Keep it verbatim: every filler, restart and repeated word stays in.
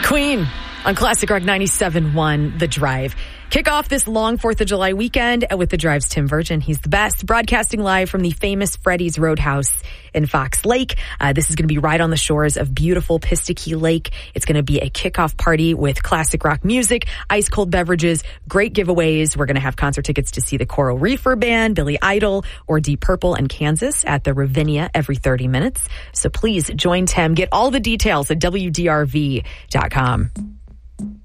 Queen on Classic Rock ninety-seven point one, The Drive. Kick off this long fourth of July weekend with The Drive's Tim Virgin. He's the best, broadcasting live from the famous Freddy's Roadhouse in Fox Lake. Uh, this is going to be right on the shores of beautiful Pistakee Lake. It's going to be a kickoff party with classic rock music, ice cold beverages, great giveaways. We're going to have concert tickets to see the Coral Reefer Band, Billy Idol, or Deep Purple and Kansas at the Ravinia every thirty minutes. So please join Tim. Get all the details at W D R V dot com.